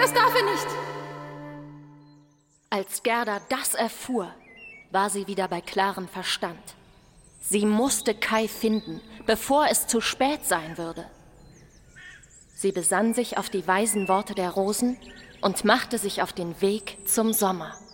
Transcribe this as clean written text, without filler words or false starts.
Das darf er nicht! Als Gerda das erfuhr, war sie wieder bei klarem Verstand. Sie musste Kai finden, bevor es zu spät sein würde. Sie besann sich auf die weisen Worte der Rosen und machte sich auf den Weg zum Sommer.